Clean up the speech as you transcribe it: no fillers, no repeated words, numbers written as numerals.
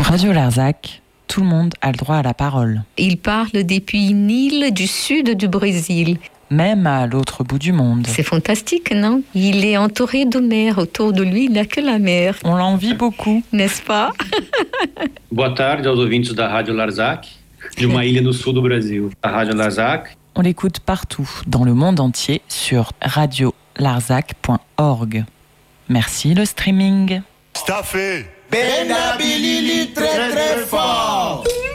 Radio Larzac, tout le monde a le droit à la parole. Il parle depuis une île du sud du Brésil. Même à l'autre bout du monde. C'est fantastique, non? Il est entouré de mer. Autour de lui, il n'y a que la mer. On l'envie beaucoup. N'est-ce pas? Boa tarde aos ouvintes da Rádio Larzac, de uma ilha no sul do Brasil. A Rádio Larzac. On l'écoute partout, dans le monde entier, sur radiolarzac.org. Merci le streaming. Staffé. Ben Abilili très très fort.